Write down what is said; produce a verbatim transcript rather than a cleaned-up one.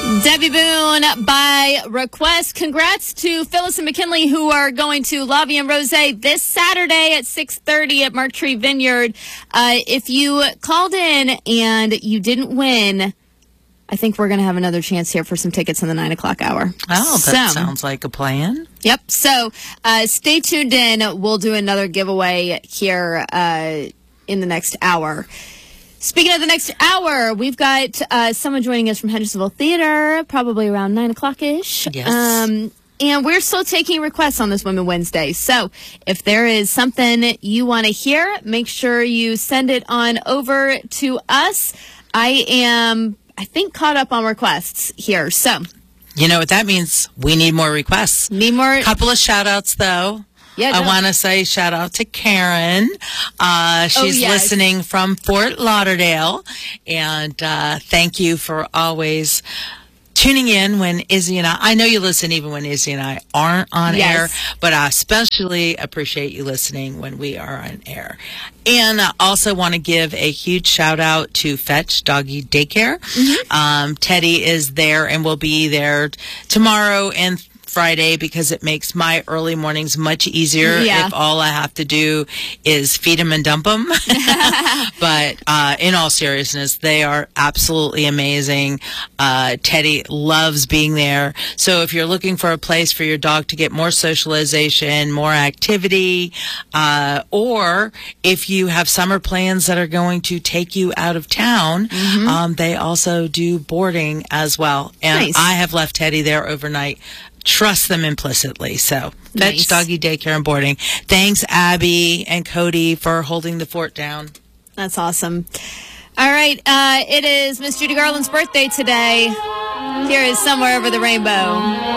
Debbie Boone by request. Congrats to Phyllis and McKinley, who are going to La Vie en Rose this Saturday at six thirty at Mark Tree Vineyard. Uh, if you called in and you didn't win, I think we're going to have another chance here for some tickets in the nine o'clock hour. Oh, that so, sounds like a plan. Yep. So uh, stay tuned in. We'll do another giveaway here uh, in the next hour. Speaking of the next hour, we've got uh, someone joining us from Hendersonville Theater, probably around nine o'clock-ish. Yes. Um, and we're still taking requests on this Women Wednesday. So if there is something you want to hear, make sure you send it on over to us. I am, I think, caught up on requests here. So you know what that means? We need more requests. Need more. A couple of shout-outs, though. Yeah, I no. want to say shout out to Karen. Uh, she's oh, yes. listening from Fort Lauderdale. And uh, thank you for always tuning in when Izzy and I, I know you listen even when Izzy and I aren't on yes. air, but I especially appreciate you listening when we are on air. And I also want to give a huge shout out to Fetch Doggy Daycare. Mm-hmm. Um, Teddy is there and will be there tomorrow and Friday because it makes my early mornings much easier yeah. if all I have to do is feed them and dump them. But uh, in all seriousness, they are absolutely amazing. Uh, Teddy loves being there. So if you're looking for a place for your dog to get more socialization, more activity, uh, or if you have summer plans that are going to take you out of town, mm-hmm. um, they also do boarding as well. And nice. I have left Teddy there overnight. Trust them implicitly. So, nice. Fetch Doggy Daycare and Boarding. Thanks, Abby and Cody, for holding the fort down. That's awesome. All right. Uh, it is Miss Judy Garland's birthday today. Here is Somewhere Over the Rainbow.